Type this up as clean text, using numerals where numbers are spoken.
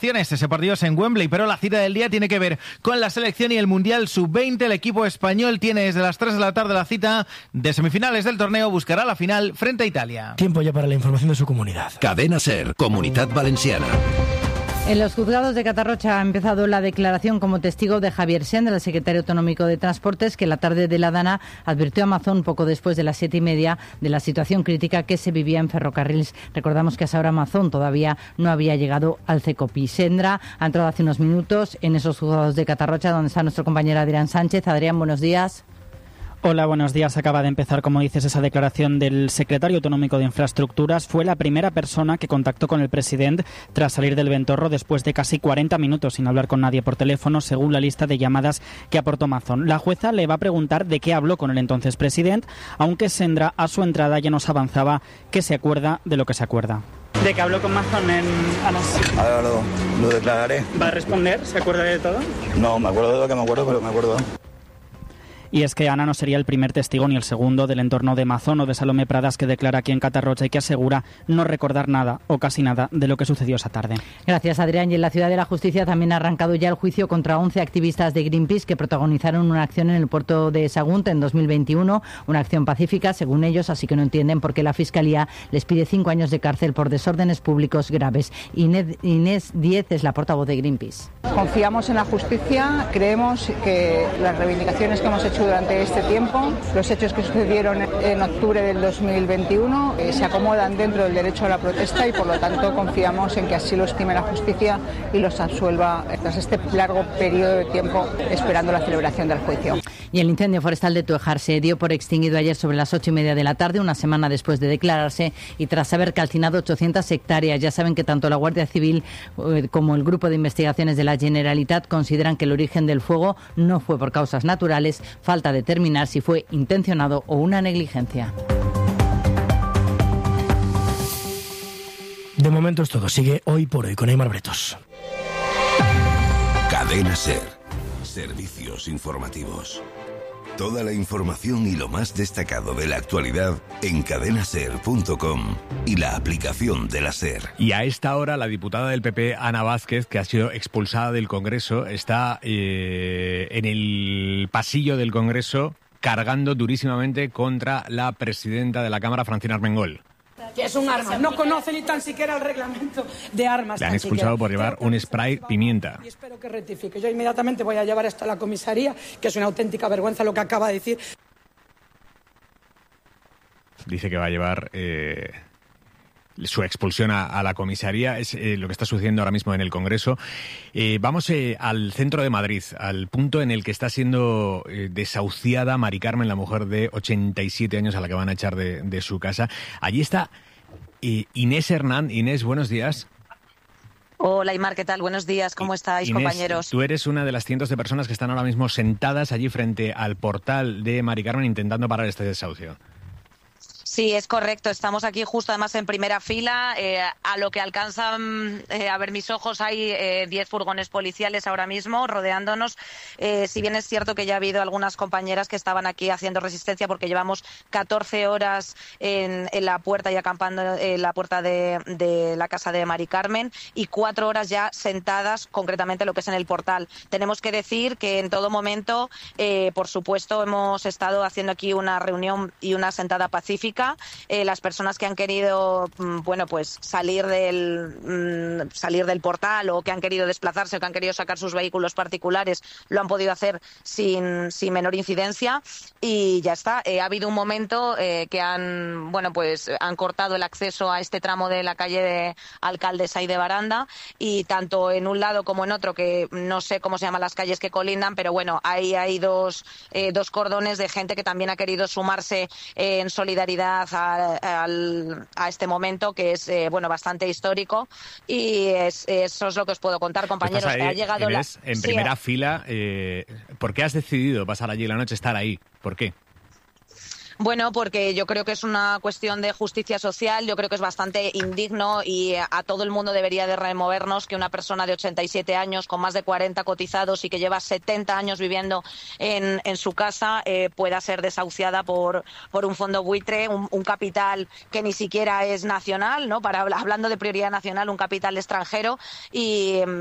Ese partido es en Wembley, pero la cita del día tiene que ver con la selección y el Mundial Sub-20. El equipo español tiene desde las 3 de la tarde la cita de semifinales del torneo. Buscará la final frente a Italia. Tiempo ya para la información de su comunidad. Cadena SER, Comunidad Valenciana. En los juzgados de Catarrocha ha empezado la declaración como testigo de Javier Sendra, el secretario autonómico de Transportes, que la tarde de la Dana advirtió a Amazon poco después de las 7:30 de la situación crítica que se vivía en Ferrocarrils. Recordamos que hasta ahora Amazon todavía no había llegado al CECOPI. Sendra ha entrado hace unos minutos en esos juzgados de Catarrocha, donde está nuestro compañero Adrián Sánchez. Adrián, buenos días. Hola, buenos días. Acaba de empezar, como dices, esa declaración del secretario autonómico de Infraestructuras. Fue la primera persona que contactó con el presidente tras salir del Ventorro después de casi 40 minutos sin hablar con nadie por teléfono, según la lista de llamadas que aportó Amazon. La jueza le va a preguntar de qué habló con el entonces presidente, aunque Sendra a su entrada ya nos avanzaba que se acuerda de lo que se acuerda. ¿De qué habló con Amazon en Anas? Ahora lo declararé. ¿Va a responder? ¿Se acuerda de todo? No, me acuerdo de lo que me acuerdo, pero me acuerdo. Y es que Ana no sería el primer testigo ni el segundo del entorno de Amazon o de Salomé Pradas que declara aquí en Catarrocha y que asegura no recordar nada o casi nada de lo que sucedió esa tarde. Gracias, Adrián. Y en la Ciudad de la Justicia también ha arrancado ya el juicio contra 11 activistas de Greenpeace que protagonizaron una acción en el puerto de Sagunt en 2021, una acción pacífica, según ellos, así que no entienden por qué la Fiscalía les pide 5 años de cárcel por desórdenes públicos graves. Inés Díez es la portavoz de Greenpeace. Confiamos en la justicia, creemos que las reivindicaciones que hemos hecho durante este tiempo, los hechos que sucedieron en octubre del 2021, se acomodan dentro del derecho a la protesta y por lo tanto confiamos en que así lo estime la justicia y los absuelva tras este largo periodo de tiempo esperando la celebración del juicio. Y el incendio forestal de Tuejar se dio por extinguido ayer sobre las 8:30 de la tarde, una semana después de declararse y tras haber calcinado 800 hectáreas. Ya saben que tanto la Guardia Civil como el Grupo de Investigaciones de la Generalitat consideran que el origen del fuego no fue por causas naturales, falta determinar si fue intencionado o una negligencia. De momento es todo. Sigue Hoy por Hoy con Aimar Bretos. Cadena SER. Servicios informativos. Toda la información y lo más destacado de la actualidad en cadenaser.com y la aplicación de la SER. Y a esta hora la diputada del PP, Ana Vázquez, que ha sido expulsada del Congreso, está en el pasillo del Congreso cargando durísimamente contra la presidenta de la Cámara, Francina Armengol. Que es un arma, no conoce ni tan siquiera el reglamento de armas. Le han expulsado por llevar un spray pimienta. Y espero que rectifique. Yo inmediatamente voy a llevar esto a la comisaría, que es una auténtica vergüenza lo que acaba de decir. Dice que va a llevar su expulsión a la comisaría. Es lo que está sucediendo ahora mismo en el Congreso. Vamos al centro de Madrid, al punto en el que está siendo desahuciada Mari Carmen, la mujer de 87 años a la que van a echar de su casa. Allí está Inés Hernán. Inés, buenos días. Hola, Aimar, ¿qué tal? Buenos días, ¿cómo estáis, Inés, compañeros? Tú eres una de las cientos de personas que están ahora mismo sentadas allí frente al portal de Mari Carmen intentando parar este desahucio. Sí, es correcto. Estamos aquí justo además en primera fila. A lo que alcanzan a ver mis ojos hay 10 furgones policiales ahora mismo rodeándonos. Si bien es cierto que ya ha habido algunas compañeras que estaban aquí haciendo resistencia porque llevamos 14 horas en la puerta y acampando en la puerta de la casa de Mari Carmen y 4 horas ya sentadas concretamente lo que es en el portal. Tenemos que decir que en todo momento, por supuesto, hemos estado haciendo aquí una reunión y una sentada pacífica. Las personas que han querido salir del portal o que han querido desplazarse o que han querido sacar sus vehículos particulares lo han podido hacer sin menor incidencia y ya está. Ha habido un momento que han cortado el acceso a este tramo de la calle de Alcaldesa y de Baranda y tanto en un lado como en otro, que no sé cómo se llaman las calles que colindan, pero bueno, ahí hay dos cordones de gente que también ha querido sumarse en solidaridad a este momento que es bastante histórico y eso es lo que os puedo contar, compañeros. Ahí, ha llegado Inés, en primera fila. ¿Por qué has decidido pasar allí la noche, estar ahí? ¿Por qué? Bueno, porque yo creo que es una cuestión de justicia social, yo creo que es bastante indigno y a todo el mundo debería de removernos que una persona de 87 años con más de 40 cotizados y que lleva 70 años viviendo en su casa pueda ser desahuciada por un fondo buitre, un capital que ni siquiera es nacional, ¿no? Hablando de prioridad nacional, un capital extranjero y